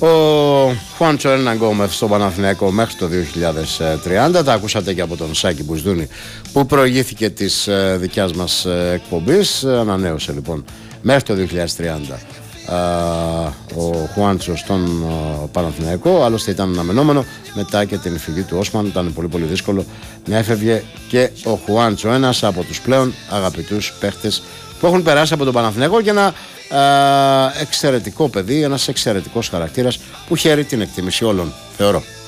Ο Χουάντσο Ερναν-Γκόμεθ στον Παναθηναϊκό μέχρι το 2030. Τα ακούσατε και από τον Σάκη Μπουσδούνη που προηγήθηκε της δικιάς μας εκπομπής. Ανανέωσε λοιπόν μέχρι το 2030 ο Χουάντσο στον Παναθηναϊκό. Άλλωστε ήταν αναμενόμενο μετά και την φυγή του Όσμαν. Ήταν πολύ δύσκολο να έφευγε και ο Χουάντσο, ένας από τους πλέον αγαπητούς παίχτες που έχουν περάσει από τον Παναθηναϊκό, και ένα εξαιρετικό παιδί, ένας εξαιρετικός χαρακτήρας που χαίρει την εκτίμηση όλων, θεωρώ.